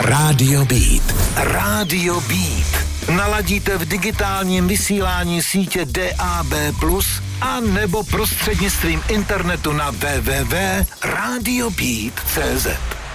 Rádio Beat. Rádio Beat. Naladíte v digitálním vysílání sítě DAB+, a nebo prostřednictvím internetu na www.radiobeat.cz.